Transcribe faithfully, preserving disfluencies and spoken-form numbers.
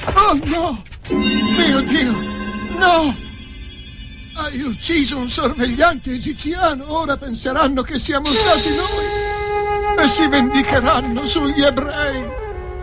Oh no! Mio Dio! No! Hai ucciso un sorvegliante egiziano. Ora penseranno che siamo stati noi e si vendicheranno sugli ebrei.